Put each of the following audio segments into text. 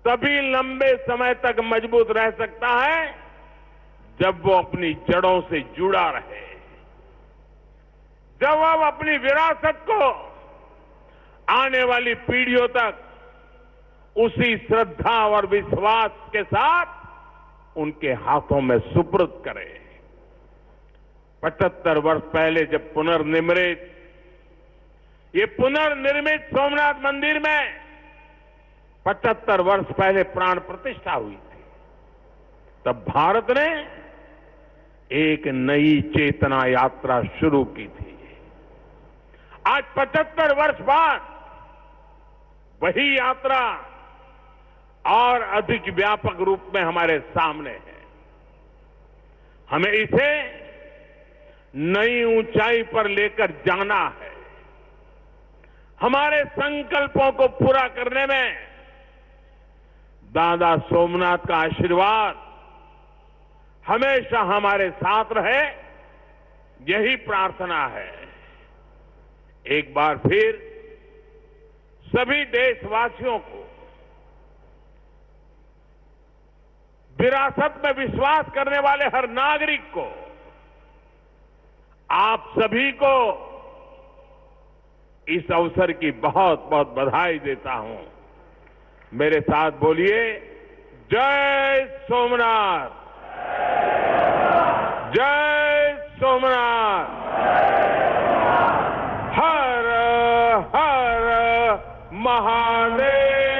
तभी लंबे समय तक मजबूत रह सकता है जब वो अपनी जड़ों से जुड़ा रहे, जब हम अपनी विरासत को आने वाली पीढ़ियों तक उसी श्रद्धा और विश्वास के साथ उनके हाथों में सुपुर्द करें। 75 वर्ष पहले जब ये पुनर्निर्मित सोमनाथ मंदिर में 75 वर्ष पहले प्राण प्रतिष्ठा हुई थी, तब भारत ने एक नई चेतना यात्रा शुरू की थी। आज 75 वर्ष बाद वही यात्रा और अधिक व्यापक रूप में हमारे सामने है। हमें इसे नई ऊंचाई पर लेकर जाना है। हमारे संकल्पों को पूरा करने में दादा सोमनाथ का आशीर्वाद हमेशा हमारे साथ रहे, यही प्रार्थना है। एक बार फिर सभी देशवासियों को विरासत में विश्वास करने वाले हर नागरिक को, आप सभी को इस अवसर की बहुत बहुत बधाई देता हूं। मेरे साथ बोलिए, जय सोमनाथ, जय सोमनाथ, हर हर Mahadev.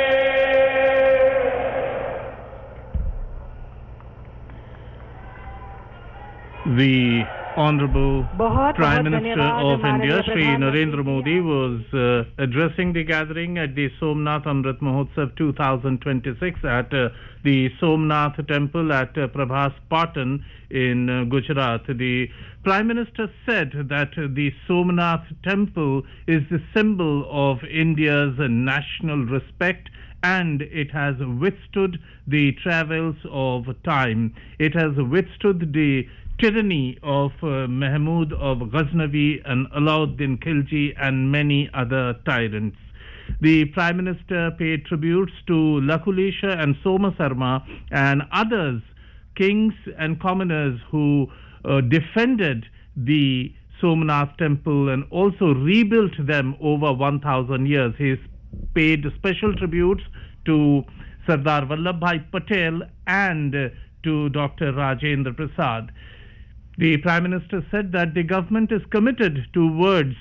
The Honorable Prime Minister of India, Shri Narendra Modi, was addressing the gathering at the Somnath Amrit Mahotsav 2026 at the Somnath Temple at Prabhas Patan in Gujarat. The Prime Minister said that the Somnath Temple is the symbol of India's national respect, and it has withstood the travels of time. It has withstood the tyranny of Mahmud of Ghaznavi and Alauddin Khilji and many other tyrants. The Prime Minister paid tributes to Lakulisha and Soma Sarma and others, kings and commoners who defended the Somnath Temple and also rebuilt them over 1,000 years. He paid special tributes to Sardar Vallabhbhai Patel and to Dr. Rajendra Prasad. The Prime Minister said that the government is committed towards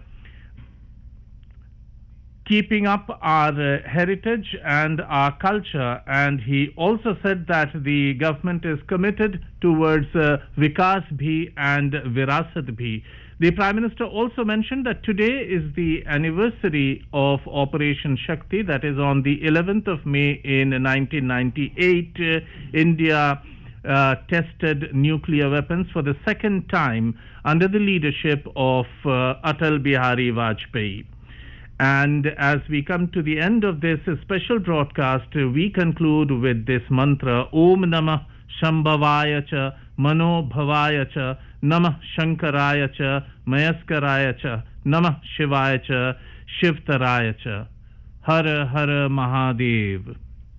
keeping up our heritage and our culture, and he also said that the government is committed towards Vikas Bhi and Virasat Bhi. The Prime Minister also mentioned that today is the anniversary of Operation Shakti, that is on the 11th of May in 1998, India tested nuclear weapons for the second time under the leadership of Atal Bihari Vajpayee. And as we come to the end of this special broadcast, we conclude with this mantra, Om Namah Shambhavaya Cha, Mano Bhavaya Cha, Namah Shankaraya Cha, Mayaskaraya Cha, Namah Shivaya Cha, Shivtaraya Cha. Har Har Mahadev.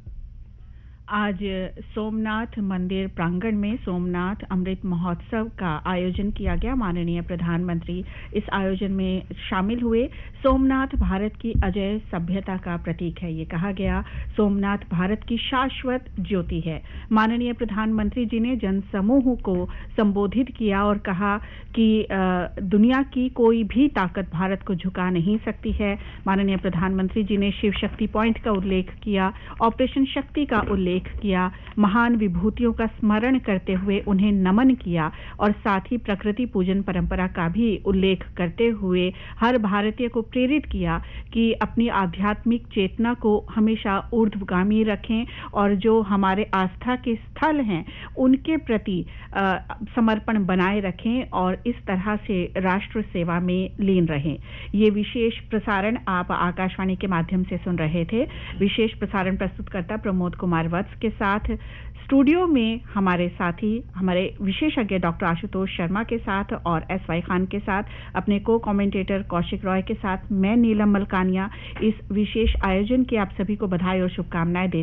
आज सोमनाथ मंदिर प्रांगण में सोमनाथ अमृत महोत्सव का आयोजन किया गया। माननीय प्रधानमंत्री इस आयोजन में शामिल हुए। सोमनाथ भारत की अजय सभ्यता का प्रतीक है, ये कहा गया। सोमनाथ भारत की शाश्वत ज्योति है। माननीय प्रधानमंत्री जी ने जनसमूह को संबोधित किया और कहा कि दुनिया की कोई भी ताकत भारत को झुका नहीं सकती है। माननीय प्रधानमंत्री जी ने शिव शक्ति पॉइंट का उल्लेख किया, ऑपरेशन शक्ति का उल्लेख किया, महान विभूतियों का स्मरण करते हुए उन्हें नमन किया और साथ ही प्रकृति पूजन परंपरा का भी उल्लेख करते हुए हर भारतीय को प्रेरित किया कि अपनी आध्यात्मिक चेतना को हमेशा ऊर्ध्वगामी रखें और जो हमारे आस्था के स्थल हैं उनके प्रति समर्पण बनाए रखें और इस तरह से राष्ट्र सेवा में लीन रहें। ये विशेष प्रसारण आप आकाशवाणी के माध्यम से सुन रहे थे। विशेष प्रसारण प्रस्तुतकर्ता प्रमोद कुमार वत्स के साथ स्टूडियो में हमारे साथी, हमारे विशेषज्ञ डॉक्टर आशुतोष शर्मा के साथ और एस.वाई. खान के साथ, अपने को कमेंटेटर कौशिक रॉय के साथ मैं नीलम मलकानिया इस विशेष आयोजन की आप सभी को बधाई और शुभकामनाएं देती